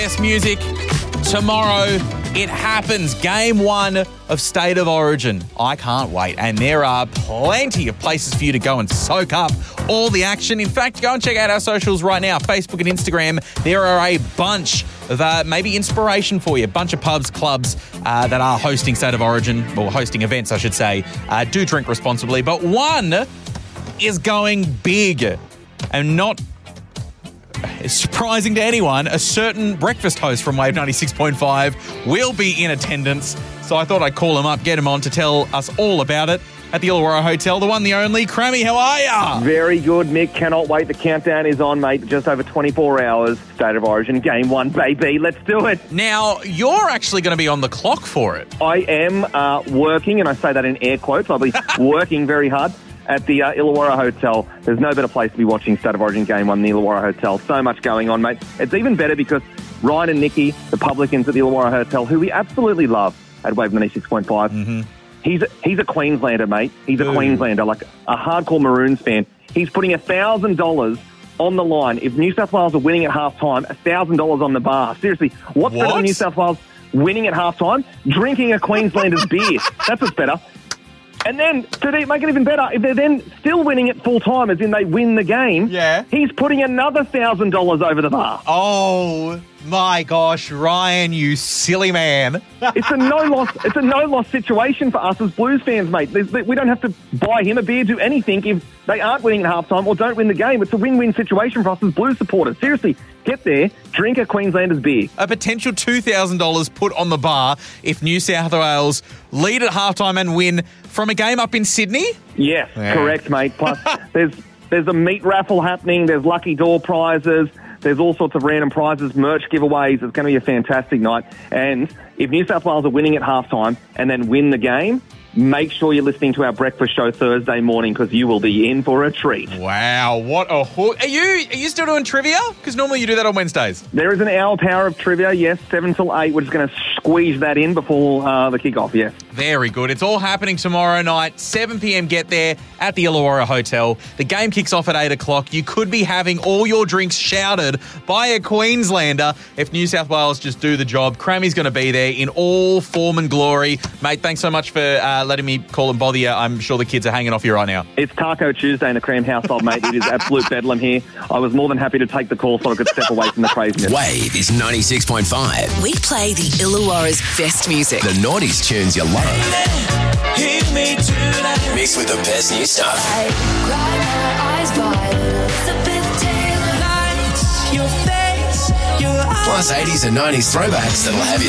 Best music tomorrow. It happens. Game 1 of State of Origin. I can't wait. And there are plenty of places for you to go and soak up all the action. In fact, go and check out our socials right now, Facebook and Instagram. There are a bunch of maybe inspiration for you. A bunch of pubs, clubs that are hosting State of Origin, or hosting events, I should say. Do drink responsibly. But one is going big and not surprising to anyone. A certain breakfast host from Wave 96.5 will be in attendance. So I thought I'd call him up, get him on to tell us all about it at the Illawarra Hotel. The one, the only. Crammy, how are ya? Very good, Mick. Cannot wait. The countdown is on, mate. Just over 24 hours. State of Origin, Game 1, baby. Let's do it. Now, you're actually going to be on the clock for it. I am working, and I say that in air quotes. I'll be working very hard at the Illawarra Hotel. There's no better place to be watching State of Origin Game 1 than the Illawarra Hotel. So much going on, mate. It's even better because Ryan and Nikki, the publicans at the Illawarra Hotel, who we absolutely love at Wave 96.5, he's a Queenslander, mate. He's a Queenslander, like a hardcore Maroons fan. He's putting $1,000 on the line. If New South Wales are winning at halftime, $1,000 on the bar. Seriously, what's better than New South Wales winning at halftime? Drinking a Queenslander's beer. That's what's better. And then, to make it even better, if they're then still winning it full time, as in they win the game, he's putting another $1,000 over the bar. Oh my gosh, Ryan, you silly man! It's a no-loss situation for us as Blues fans, mate. We don't have to buy him a beer, do anything if they aren't winning at halftime or don't win the game. It's a win-win situation for us as Blues supporters. Seriously, get there, drink a Queenslander's beer. A potential $2,000 put on the bar if New South Wales lead at halftime and win from a game up in Sydney? Yes, correct, mate. Plus, there's a meat raffle happening. There's lucky door prizes. There's all sorts of random prizes, merch giveaways. It's going to be a fantastic night. And if New South Wales are winning at halftime and then win the game, make sure you're listening to our breakfast show Thursday morning because you will be in for a treat. Wow, what a hook. Are you still doing trivia? Because normally you do that on Wednesdays. There is an hour power of trivia, yes, 7 till 8. We're just going to squeeze that in before the kickoff, yes. Very good. It's all happening tomorrow night, 7 p.m. Get there at the Illawarra Hotel. The game kicks off at 8 o'clock. You could be having all your drinks shouted by a Queenslander if New South Wales just do the job. Crammy's going to be there in all form and glory. Mate, thanks so much for letting me call and bother you. I'm sure the kids are hanging off you right now. It's Taco Tuesday in the Cram household, mate. It is absolute bedlam here. I was more than happy to take the call so I could step away from the craziness. Wave is 96.5. We play the Illawarra's best music. The noughties tunes you love. Mixed with the best new stuff. Plus 80s and 90s throwbacks that'll have you